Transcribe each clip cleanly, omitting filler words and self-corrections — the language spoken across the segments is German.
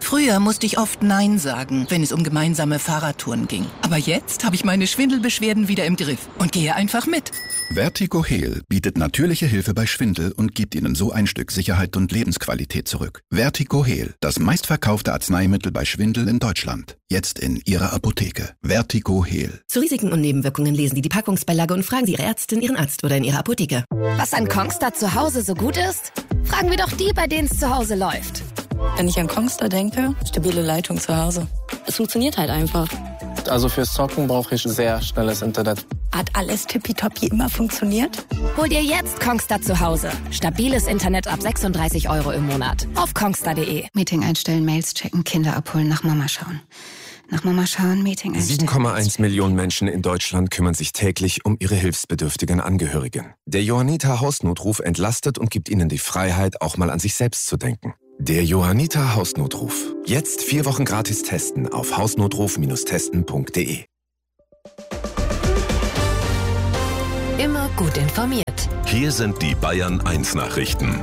Früher musste ich oft Nein sagen, wenn es um gemeinsame Fahrradtouren ging. Aber jetzt habe ich meine Schwindelbeschwerden wieder im Griff und gehe einfach mit. Vertigo Heal bietet natürliche Hilfe bei Schwindel und gibt Ihnen so ein Stück Sicherheit und Lebensqualität zurück. Vertigo Heal, das meistverkaufte Arzneimittel bei Schwindel in Deutschland. Jetzt in Ihrer Apotheke. Vertigo Heal. Zu Risiken und Nebenwirkungen lesen Sie die Packungsbeilage und fragen Sie Ihre Ärztin, Ihren Arzt oder in Ihrer Apotheke. Was an Kongstar zu Hause so gut ist? Fragen wir doch die, bei denen es zu Hause läuft. Wenn ich an Kongstar denke, stabile Leitung zu Hause. Es funktioniert halt einfach. Also fürs Zocken brauche ich sehr schnelles Internet. Hat alles tippitoppi immer funktioniert? Hol dir jetzt Kongstar zu Hause. Stabiles Internet ab 36 € im Monat. Auf kongstar.de. Meeting einstellen, Mails checken, Kinder abholen, nach Mama schauen. Nach Mama schauen, Meeting einstellen. 7,1 Millionen Menschen in Deutschland kümmern sich täglich um ihre hilfsbedürftigen Angehörigen. Der Johanniter Hausnotruf entlastet und gibt ihnen die Freiheit, auch mal an sich selbst zu denken. Der Johanniter Hausnotruf. Jetzt 4 Wochen gratis testen auf hausnotruf-testen.de. Immer gut informiert. Hier sind die Bayern 1 Nachrichten.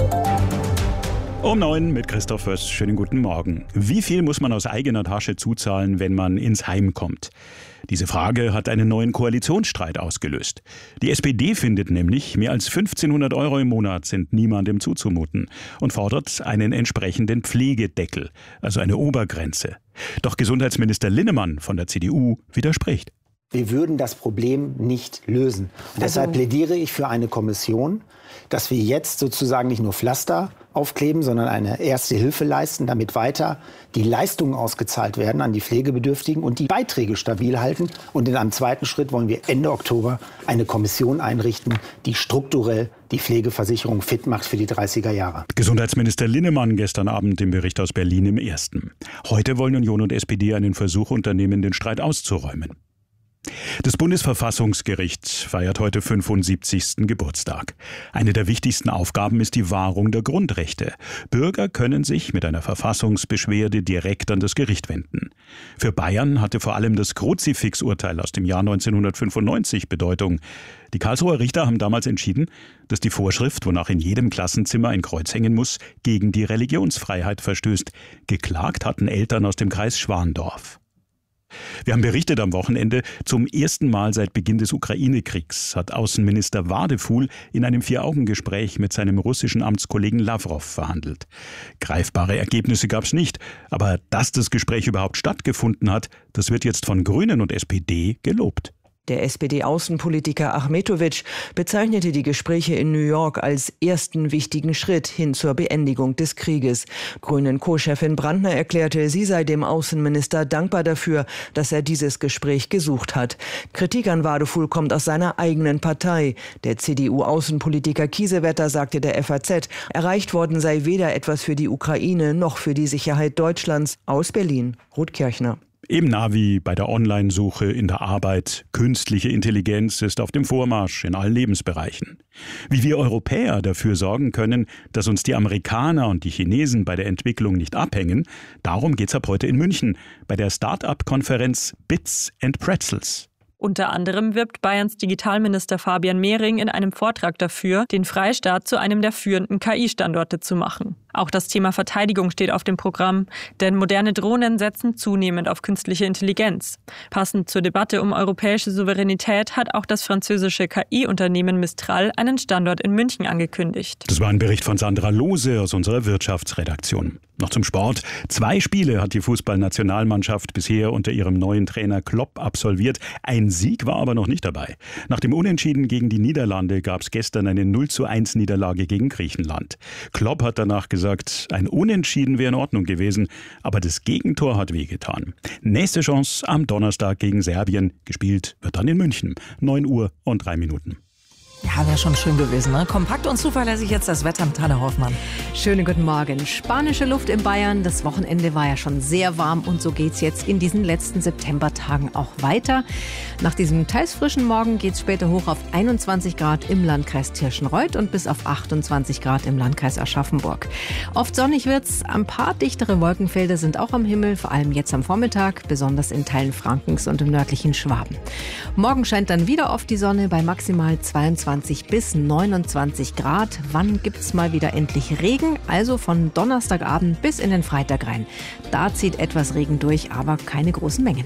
Um 9 mit Christoph Föss. Schönen guten Morgen. Wie viel muss man aus eigener Tasche zuzahlen, wenn man ins Heim kommt? Diese Frage hat einen neuen Koalitionsstreit ausgelöst. Die SPD findet nämlich, mehr als 1.500 € im Monat sind niemandem zuzumuten und fordert einen entsprechenden Pflegedeckel, also eine Obergrenze. Doch Gesundheitsminister Linnemann von der CDU widerspricht. Wir würden das Problem nicht lösen. Und deshalb plädiere ich für eine Kommission, dass wir jetzt sozusagen nicht nur Pflaster aufkleben, sondern eine erste Hilfe leisten, damit weiter die Leistungen ausgezahlt werden an die Pflegebedürftigen und die Beiträge stabil halten. Und in einem zweiten Schritt wollen wir Ende Oktober eine Kommission einrichten, die strukturell die Pflegeversicherung fit macht für die 30er Jahre. Gesundheitsminister Linnemann gestern Abend im Bericht aus Berlin im Ersten. Heute wollen Union und SPD einen Versuch unternehmen, den Streit auszuräumen. Das Bundesverfassungsgericht feiert heute 75. Geburtstag. Eine der wichtigsten Aufgaben ist die Wahrung der Grundrechte. Bürger können sich mit einer Verfassungsbeschwerde direkt an das Gericht wenden. Für Bayern hatte vor allem das Kruzifix-Urteil aus dem Jahr 1995 Bedeutung. Die Karlsruher Richter haben damals entschieden, dass die Vorschrift, wonach in jedem Klassenzimmer ein Kreuz hängen muss, gegen die Religionsfreiheit verstößt. Geklagt hatten Eltern aus dem Kreis Schwandorf. Wir haben berichtet am Wochenende, zum ersten Mal seit Beginn des Ukraine-Kriegs hat Außenminister Wadefuhl in einem 4-Augen-Gespräch mit seinem russischen Amtskollegen Lawrow verhandelt. Greifbare Ergebnisse gab es nicht, aber dass das Gespräch überhaupt stattgefunden hat, das wird jetzt von Grünen und SPD gelobt. Der SPD-Außenpolitiker Achmetovic bezeichnete die Gespräche in New York als ersten wichtigen Schritt hin zur Beendigung des Krieges. Grünen-Co-Chefin Brandner erklärte, sie sei dem Außenminister dankbar dafür, dass er dieses Gespräch gesucht hat. Kritik an Wadefuhl kommt aus seiner eigenen Partei. Der CDU-Außenpolitiker Kiesewetter sagte der FAZ, erreicht worden sei weder etwas für die Ukraine noch für die Sicherheit Deutschlands. Aus Berlin, Ruth Kirchner. Im Navi, bei der Online-Suche, in der Arbeit. Künstliche Intelligenz ist auf dem Vormarsch in allen Lebensbereichen. Wie wir Europäer dafür sorgen können, dass uns die Amerikaner und die Chinesen bei der Entwicklung nicht abhängen, darum geht's ab heute in München bei der Start-up-Konferenz Bits and Pretzels. Unter anderem wirbt Bayerns Digitalminister Fabian Mehring in einem Vortrag dafür, den Freistaat zu einem der führenden KI-Standorte zu machen. Auch das Thema Verteidigung steht auf dem Programm, denn moderne Drohnen setzen zunehmend auf künstliche Intelligenz. Passend zur Debatte um europäische Souveränität hat auch das französische KI-Unternehmen Mistral einen Standort in München angekündigt. Das war ein Bericht von Sandra Lohse aus unserer Wirtschaftsredaktion. Noch zum Sport. 2 Spiele hat die Fußballnationalmannschaft bisher unter ihrem neuen Trainer Klopp absolviert. Ein Sieg war aber noch nicht dabei. Nach dem Unentschieden gegen die Niederlande gab es gestern eine 0:1 Niederlage gegen Griechenland. Klopp hat danach gesagt, ein Unentschieden wäre in Ordnung gewesen, aber das Gegentor hat wehgetan. Nächste Chance am Donnerstag gegen Serbien. Gespielt wird dann in München. 9:03. Ja, wäre schon schön gewesen, ne? Kompakt und zuverlässig jetzt das Wetter mit Hanne Hoffmann. Schönen guten Morgen. Spanische Luft in Bayern. Das Wochenende war ja schon sehr warm und so geht's jetzt in diesen letzten Septembertagen auch weiter. Nach diesem teils frischen Morgen geht's später hoch auf 21 Grad im Landkreis Tirschenreuth und bis auf 28 Grad im Landkreis Aschaffenburg. Oft sonnig wird's. Ein paar dichtere Wolkenfelder sind auch am Himmel, vor allem jetzt am Vormittag, besonders in Teilen Frankens und im nördlichen Schwaben. Morgen scheint dann wieder oft die Sonne bei maximal 22 22 bis 29 Grad. Wann gibt's mal wieder endlich Regen? Also von Donnerstagabend bis in den Freitag rein. Da zieht etwas Regen durch, aber keine großen Mengen.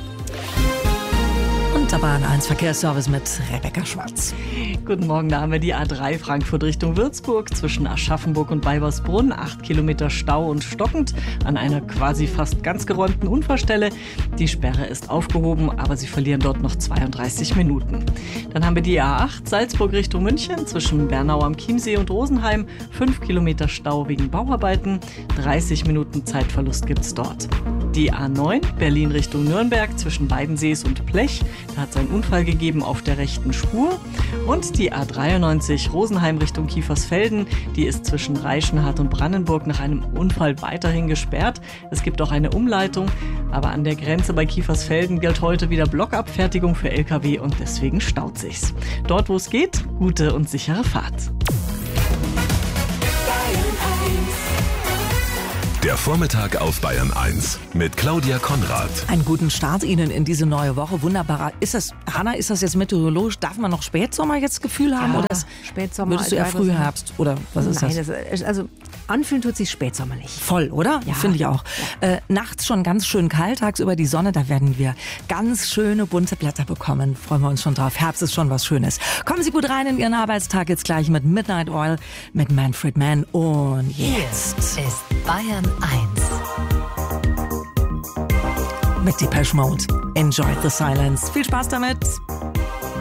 Und da war ein 1 Verkehrsservice mit Rebecca Schwarz. Guten Morgen, da haben wir die A3 Frankfurt Richtung Würzburg zwischen Aschaffenburg und Weibersbrunn. 8 Kilometer Stau und stockend an einer quasi fast ganz geräumten Unfallstelle. Die Sperre ist aufgehoben, aber Sie verlieren dort noch 32 Minuten. Dann haben wir die A8 Salzburg Richtung München zwischen Bernau am Chiemsee und Rosenheim. 5 Kilometer Stau wegen Bauarbeiten. 30 Minuten Zeitverlust gibt's dort. Die A9 Berlin Richtung Nürnberg zwischen Weidensees und Blech. Da hat es einen Unfall gegeben auf der rechten Spur. Und die A93 Rosenheim Richtung Kiefersfelden. Die ist zwischen Reichenhall und Brandenburg nach einem Unfall weiterhin gesperrt. Es gibt auch eine Umleitung. Aber an der Grenze bei Kiefersfelden gilt heute wieder Blockabfertigung für Lkw und deswegen staut sich's. Dort, wo es geht, gute und sichere Fahrt. Der Vormittag auf Bayern 1 mit Claudia Konrad. Einen guten Start Ihnen in diese neue Woche. Wunderbar. Hanna, ist das jetzt meteorologisch? Darf man noch Spätsommer jetzt Gefühl haben? Ja, oder Spätsommer. Würdest du eher Frühherbst? Oder was ist das? Nein, also anfühlen tut sich spätsommerlich. Voll, oder? Ja. Finde ich auch. Ja. Nachts schon ganz schön kalt, tagsüber die Sonne. Da werden wir ganz schöne bunte Blätter bekommen. Freuen wir uns schon drauf. Herbst ist schon was Schönes. Kommen Sie gut rein in Ihren Arbeitstag. Jetzt gleich mit Midnight Oil, mit Manfred Mann. Und jetzt ist Bayern 1. Mit Depeche Mode. Enjoy the silence. Viel Spaß damit.